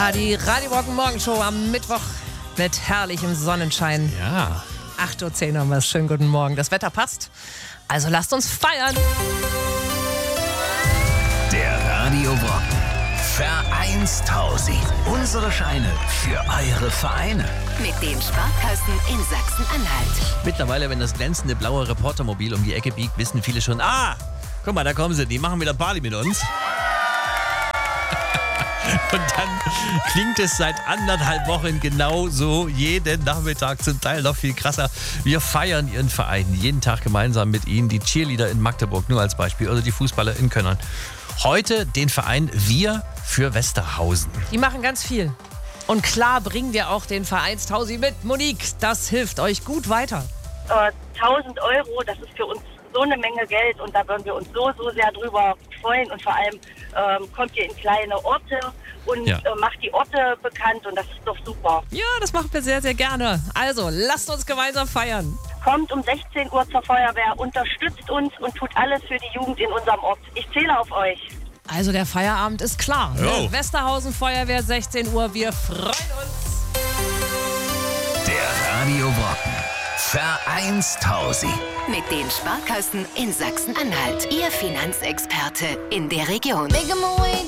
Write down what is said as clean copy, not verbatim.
Ja, die Radio Rock Morgenshow am Mittwoch mit herrlichem Sonnenschein. Ja. 8:10 Uhr haben wir es. Schönen guten Morgen. Das Wetter passt. Also lasst uns feiern. Der Radio Brocken. Vereinstausend. Unsere Scheine für eure Vereine. Mit den Sparkassen in Sachsen-Anhalt. Mittlerweile, wenn das glänzende blaue Reportermobil um die Ecke biegt, wissen viele schon, guck mal, da kommen sie, die machen wieder Party mit uns. Und dann klingt es seit 1,5 Wochen genauso jeden Nachmittag, zum Teil noch viel krasser. Wir feiern ihren Verein jeden Tag gemeinsam mit ihnen, die Cheerleader in Magdeburg, nur als Beispiel, oder die Fußballer in Könnern. Heute den Verein Wir für Westerhausen. Die machen ganz viel. Und klar bringen wir auch den Vereinstausi mit. Monique, das hilft euch gut weiter. 1.000 Euro, das ist für uns so eine Menge Geld und da würden wir uns so sehr drüber freuen und vor allem kommt ihr in kleine Orte und macht die Orte bekannt und das ist doch super. Ja, das machen wir sehr, sehr gerne. Also, lasst uns gemeinsam feiern. Kommt um 16 Uhr zur Feuerwehr, unterstützt uns und tut alles für die Jugend in unserem Ort. Ich zähle auf euch. Also, der Feierabend ist klar. Ne? Westerhausen Feuerwehr, 16 Uhr. Wir freuen uns. Der Radio Brocken. Vereinstausend. Mit den Sparkassen in Sachsen-Anhalt. Ihr Finanzexperte in der Region.